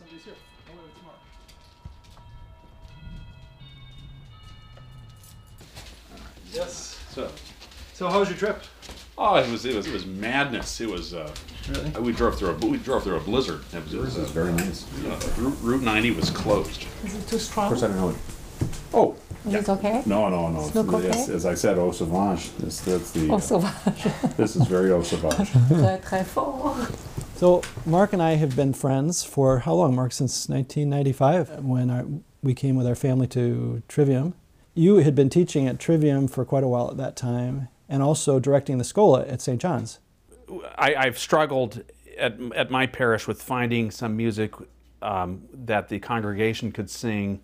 somebody's here. Oh, wait, it's Mark. Yes. So how was your trip? Oh, it was madness. It was Really? we drove through a blizzard. It was Very nice. Route 90 was closed. Is it too strong? Of course, I don't know it. Oh, Is it okay? no. Snook okay? As I said, au sauvage. That's the. Au sauvage. This is very au sauvage. Très, très fort. So Mark and I have been friends for how long, Mark? Since 1995, when we came with our family to Trivium. You had been teaching at Trivium for quite a while at that time, and also directing the Schola at St. John's. I've struggled at my parish with finding some music that the congregation could sing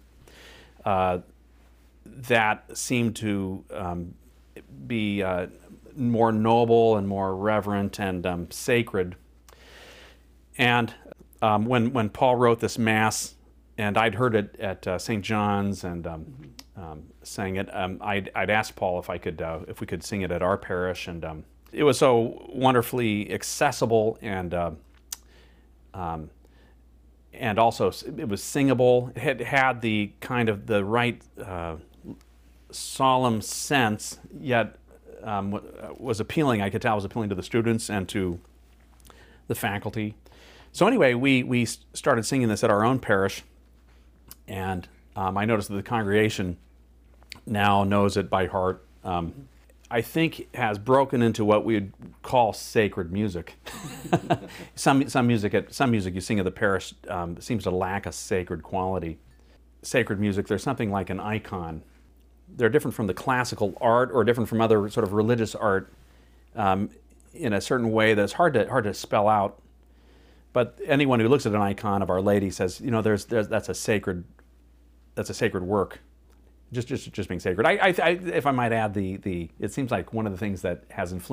that seemed to be more noble and more reverent and sacred. And when Paul wrote this Mass, and I'd heard it at St. John's and sang it, I'd asked Paul if we could sing it at our parish, and it was so wonderfully accessible and also it was singable. It had the kind of the right solemn sense, yet was appealing. I could tell it was appealing to the students and to the faculty. So anyway, we started singing this at our own parish, and I noticed that the congregation now knows it by heart. I think has broken into what we would call sacred music. some music you sing at the parish seems to lack a sacred quality. Sacred music, there's something like an icon. They're different from the classical art or different from other sort of religious art in a certain way that's hard to spell out. But anyone who looks at an icon of Our Lady says, you know, that's a sacred work. Just being sacred. If I might add, it seems like one of the things that has influenced